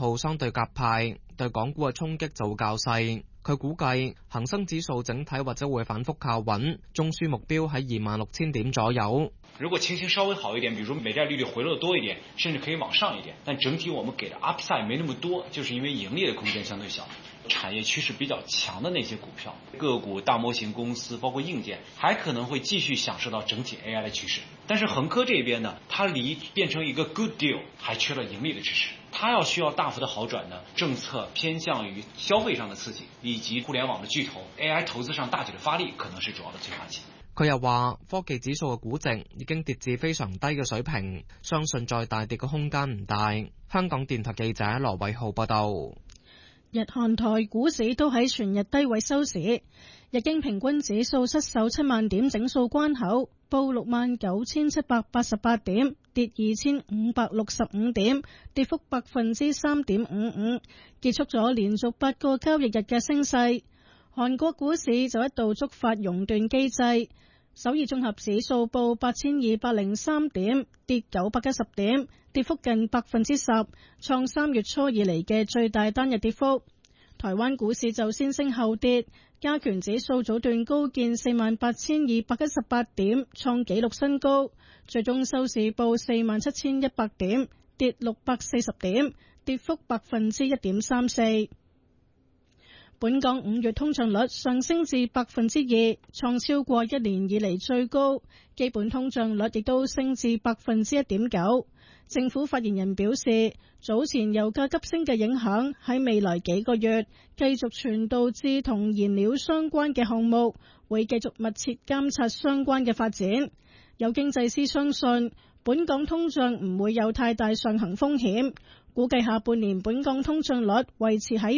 號相對鴿派，對港股嘅衝擊就會較細。佢估計恒生指數整體或者會反覆靠穩，中樞目標喺26,000點左右。 如果情形稍微好一點，比如說美債利率回落多一點，甚至可以往上一點，但整體我們給的 upside 沒那麼多，就是因為盈利的空間相對小。產業趨勢比較強的那些股票、個股、大模型公司，包括硬件，還可能會繼續享受到整體 AI 的趨勢。但是恒科這邊呢，它離變成一個 good deal 還缺了盈利的支持。它要需要大幅的好轉呢，政策偏向於消費上的刺激，以及互聯網的巨頭 AI 投資上大舉的發力，可能是主要的催化劑。 佢又話，科技指數嘅估值已經跌至非常低嘅水平，相信再大跌嘅空間唔大。香港電台記者羅偉浩報道。 日韓台股市都喺全日低位收市，日經平均指數失守7萬點整數關口，報69,788點，跌2,565點，跌幅3.55%，結束咗連續8個交易日嘅升勢。韓國股市就一度觸發熔斷機制，首爾綜合指數報8,203點，跌910點，跌幅近10%，創3月初以嚟嘅最大單日跌幅。台灣股市就先升後跌，加權指數早段高見48,218點，創紀錄新高，最終收市報47,100點，跌640點，跌幅1.34%。本港5月通脹率上升至 2%， 創超過1年以嚟最高，基本通脹率亦都升至 1.9%。政府發言人表示，早前油價急升嘅影響喺未來幾個月繼續傳導至同燃料相關嘅項目，會繼續密切監察相關嘅發展。有經濟師相信，本港通脹唔會有太大上行風險，估計下半年本港通脹率維持喺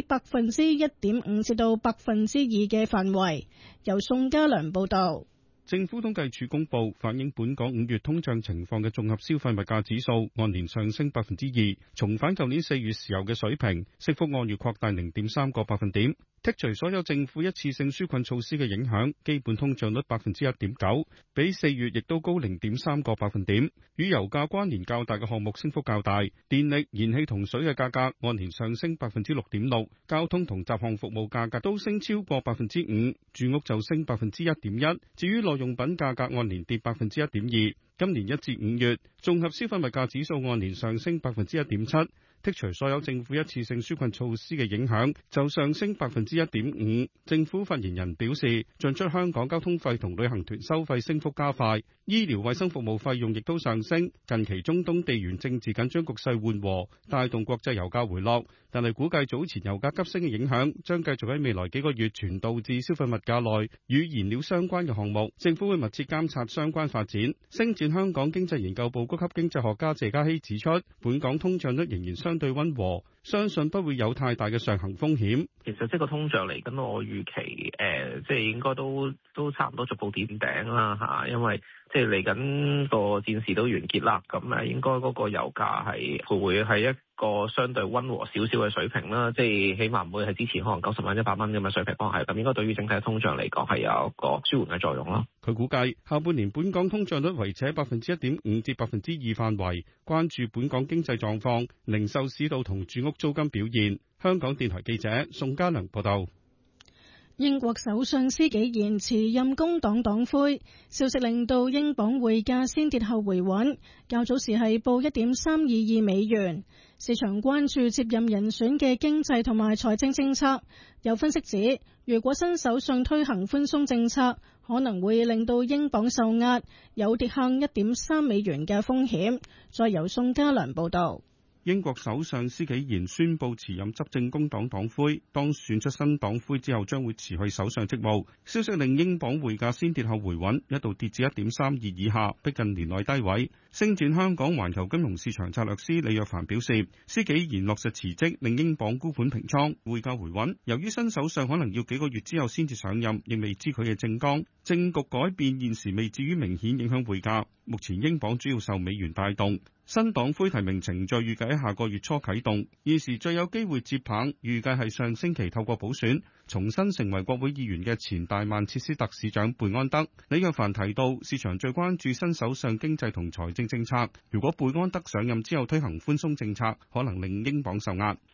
1.5% 至到 2% 嘅範圍。由宋家良報導。 政府統計處公布反映本港5月通脹情況嘅綜合消費物價指數按年上升 2%， 重返舊年4月時候嘅水平，升幅按月擴大 0.3個百分點。剔除所有政府一次性紓困措施嘅影響，基本通脹率 1.9%， 比4月亦都高 0.3個百分點。與油價關聯較大嘅項目升幅較大，電力、燃氣同水嘅價格按年上升 6.6%， 交通同雜項服務價格都升超過 5%， 住屋就升 1.1%。至於用品價格按年跌 1.2%， 今年1至5月綜合消費物價指數按年上升 1.7%， 剔除所有政府一次性紓困措施嘅影響，就上升 1.5%。政府發言人表示，進出香港交通費同旅行團收費升幅加快，醫療衛生服務費用亦都上升。近期中東地緣政治緊張局勢緩和，帶動國際油價回落，但係估計早前油價急升嘅影響將繼續喺未來幾個月傳導至消費物價內與燃料相關嘅項目。政府會密切監察相關發展。星展香港經濟研究部高級經濟學家謝嘉熙指出，本港通脹率仍然相對溫和，相信不會有太大嘅上行風險。 其實即係個通脹嚟緊，我預期即係應該都差唔多逐步見頂啦嚇，因為即係嚟緊個戰事都完結啦，咁應該嗰個油價係會係一個相對溫和少少嘅水平啦，即係起碼唔會係之前可能90蚊、100蚊咁嘅水平方係，咁應該對於整體通脹嚟講係有一個舒緩嘅作用咯。 佢估計下半年本港通脹率維持喺 1.5% 至 2% 範圍，關注本港經濟狀況、零售市道同住屋租金表現。香港電台記者宋家良報道。 英國首相施紀賢辭任工黨黨魁，消息令到英鎊匯價先跌後回穩，較早時係報1.322美元。市場關注接任人選嘅經濟同埋財政政策，有分析指，如果新首相推行寬鬆政策，可能會令到英鎊受壓，有跌向1.3美元嘅風險。再由宋家良報道。 英國首相施紀賢宣布辭任執政工黨黨魁，當選出新黨魁之後將會辭去首相職務。消息令英鎊匯價先跌後回穩，一度跌至 1.32 以下，逼近年內低位。星展香港環球金融市場策略師李若凡表示，施紀賢落實辭職令英鎊沽盤平倉，匯價回穩。由於新首相可能要幾個月之後先至上任，亦未知佢嘅政綱，政局改變現時未至於明顯影響匯價。目前英鎊主要受美元帶動。新黨魁提名程序預計喺下個月初啟動，現時最有機會接棒，預計係上星期透過補選重新成為國會議員嘅前大曼徹斯特市長貝安德。李若凡提到，市場最關注新首相經濟同財政政策，如果貝安德上任之後推行寬鬆政策，可能令英鎊受壓。